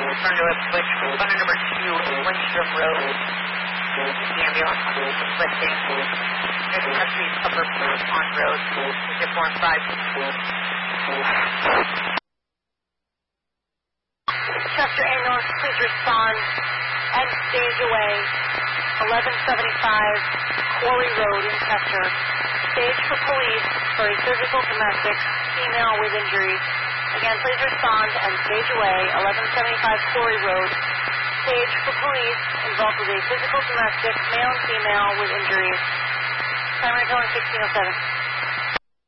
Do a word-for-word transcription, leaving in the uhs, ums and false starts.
Affirmative, switch. Runner number two, Lindstrom Road. The ambulance is lifting. Near the country's upper on road. Zip one five. Chester ambulance, please respond and stage away. eleven seventy-five Quarry Road in Chester. Stage for police for a physical domestic female with injuries. Again, please respond and stage away. eleven seventy-five Quarry Road. Stage for police involved with a physical domestic male and female with injuries. Primary tone sixteen oh seven.